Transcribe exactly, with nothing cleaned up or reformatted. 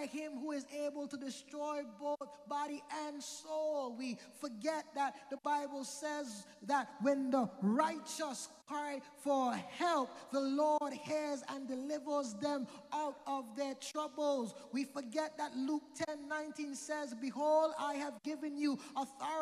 by him who is able to destroy both body and soul. We forget that the Bible says that when the righteous cry for help, the Lord hears and delivers them out of their troubles. We forget that Luke ten nineteen says, behold, I have given you authority